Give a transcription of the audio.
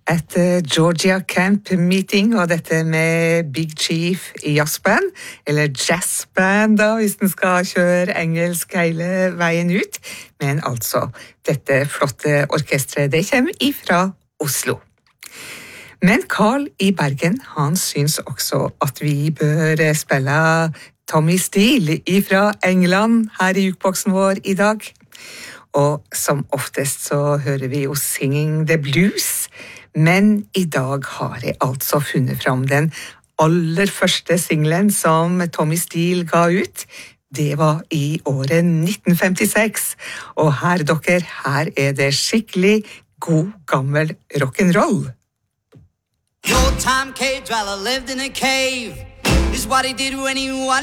Et Georgia Camp Meeting, og dette med Big Chief jazzband, eller jazzband da, hvis den skal kjøre engelsk hele veien ut. Men altså, dette flotte orkestret, det kommer ifra Oslo. Men Carl i Bergen, han syns også at vi bør spille Tommy Steele ifra England her i jukeboksen vår i dag. Og som oftest så hører vi jo Singing the Blues, men i dag har jeg altså funnet fram den aller første singlen som Tommy Steele ga ut. Det var i året 1956, og her dere, her det skikkelig god gammel rock'n'roll. The old time cave dweller lived in a cave. This is what he did when he wanted